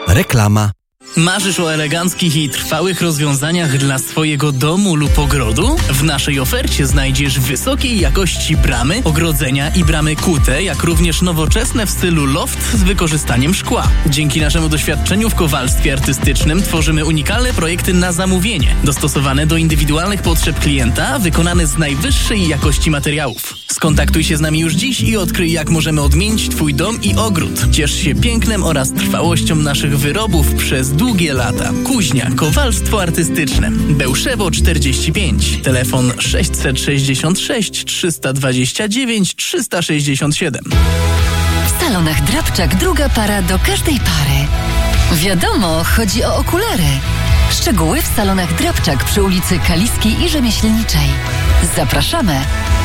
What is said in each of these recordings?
Reklama. Marzysz o eleganckich i trwałych rozwiązaniach dla swojego domu lub ogrodu? W naszej ofercie znajdziesz wysokiej jakości bramy, ogrodzenia i bramy kute, jak również nowoczesne w stylu loft z wykorzystaniem szkła. Dzięki naszemu doświadczeniu w kowalstwie artystycznym tworzymy unikalne projekty na zamówienie, dostosowane do indywidualnych potrzeb klienta, wykonane z najwyższej jakości materiałów. Skontaktuj się z nami już dziś i odkryj, jak możemy odmienić Twój dom i ogród. Ciesz się pięknem oraz trwałością naszych wyrobów przez długie lata. Kuźnia, kowalstwo artystyczne. Bełszewo 45. Telefon 666 329 367. W salonach Drabczak druga para do każdej pary. Wiadomo, chodzi o okulary. Szczegóły w salonach Drabczak przy ulicy Kaliskiej i Rzemieślniczej. Zapraszamy.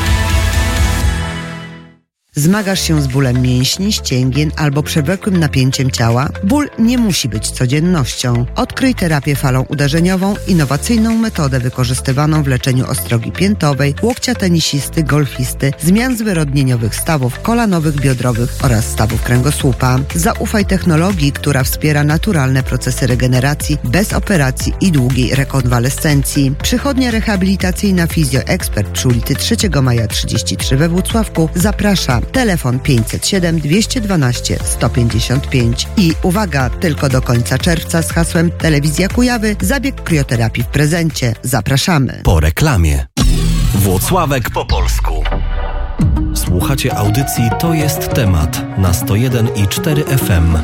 Zmagasz się z bólem mięśni, ścięgien albo przewlekłym napięciem ciała? Ból nie musi być codziennością. Odkryj terapię falą uderzeniową, innowacyjną metodę wykorzystywaną w leczeniu ostrogi piętowej, łokcia tenisisty, golfisty, zmian zwyrodnieniowych stawów kolanowych, biodrowych oraz stawów kręgosłupa. Zaufaj technologii, która wspiera naturalne procesy regeneracji bez operacji i długiej rekonwalescencji. Przychodnia rehabilitacyjna Fizjo Expert przy ulicy 3 Maja 33 we Włocławku zaprasza. Telefon 507 212 155. I uwaga, tylko do końca czerwca z hasłem Telewizja Kujawy zabieg krioterapii w prezencie. Zapraszamy. Po reklamie. Włocławek po polsku. Słuchacie audycji To jest temat na 101,4 FM.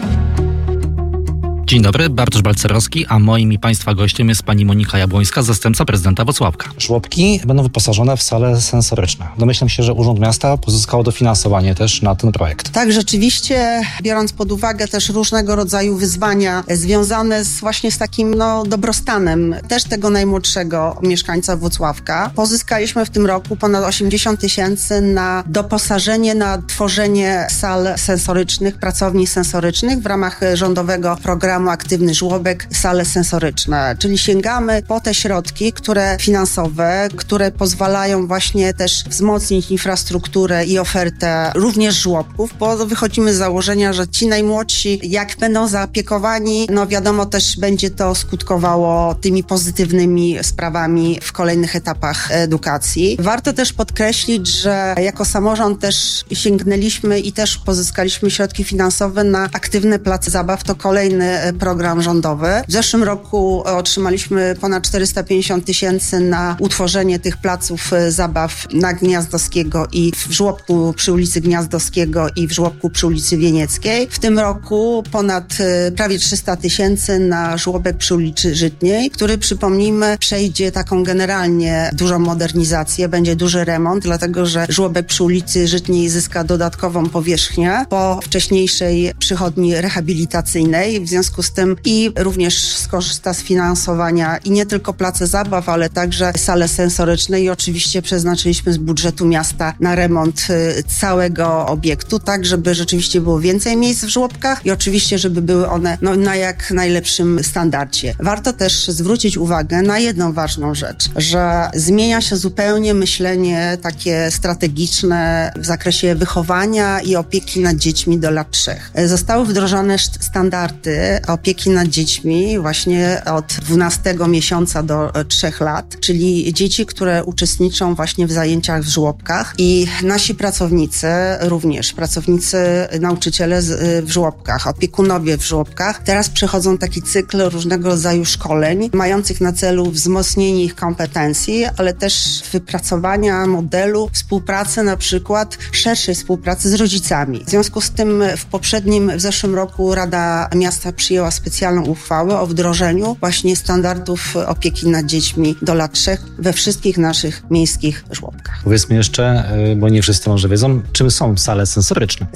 Dzień dobry, Bartosz Balcerowski, a moim i Państwa gościem jest pani Monika Jabłońska, zastępca prezydenta Włocławka. Żłobki będą wyposażone w sale sensoryczne. Domyślam się, że Urząd Miasta pozyskał dofinansowanie też na ten projekt. Tak, rzeczywiście, biorąc pod uwagę też różnego rodzaju wyzwania związane właśnie z takim dobrostanem też tego najmłodszego mieszkańca Włocławka, pozyskaliśmy w tym roku ponad 80 000 na doposażenie, na tworzenie sal sensorycznych, pracowni sensorycznych w ramach rządowego programu Aktywny Żłobek, sale sensoryczne, czyli sięgamy po te środki, finansowe, które pozwalają właśnie też wzmocnić infrastrukturę i ofertę również żłobków, bo wychodzimy z założenia, że ci najmłodsi, jak będą zaopiekowani, wiadomo, też będzie to skutkowało tymi pozytywnymi sprawami w kolejnych etapach edukacji. Warto też podkreślić, że jako samorząd też sięgnęliśmy i też pozyskaliśmy środki finansowe na aktywne place zabaw. To kolejny program rządowy. W zeszłym roku otrzymaliśmy ponad 450 000 na utworzenie tych placów zabaw na Gniazdowskiego i w żłobku przy ulicy Gniazdowskiego i w żłobku przy ulicy Wienieckiej. W tym roku ponad prawie 300 000 na żłobek przy ulicy Żytniej, który, przypomnijmy, przejdzie taką generalnie dużą modernizację, będzie duży remont, dlatego że żłobek przy ulicy Żytniej zyska dodatkową powierzchnię po wcześniejszej przychodni rehabilitacyjnej. W związku z tym i również skorzysta z finansowania i nie tylko place zabaw, ale także sale sensoryczne i oczywiście przeznaczyliśmy z budżetu miasta na remont całego obiektu, tak żeby rzeczywiście było więcej miejsc w żłobkach i oczywiście, żeby były one na jak najlepszym standardzie. Warto też zwrócić uwagę na jedną ważną rzecz, że zmienia się zupełnie myślenie takie strategiczne w zakresie wychowania i opieki nad dziećmi do lat 3. Zostały wdrożone standardy opieki nad dziećmi właśnie od 12 miesiąca do 3 lat, czyli dzieci, które uczestniczą właśnie w zajęciach w żłobkach i nasi pracownicy, również pracownicy, nauczyciele w żłobkach, opiekunowie w żłobkach, teraz przechodzą taki cykl różnego rodzaju szkoleń, mających na celu wzmocnienie ich kompetencji, ale też wypracowania modelu współpracy, na przykład szerszej współpracy z rodzicami. W związku z tym w zeszłym roku Rada Miasta przyjęła specjalną uchwałę o wdrożeniu właśnie standardów opieki nad dziećmi do lat 3 we wszystkich naszych miejskich żłobkach. Powiedzmy jeszcze, bo nie wszyscy może wiedzą, czym są sale sensoryczne.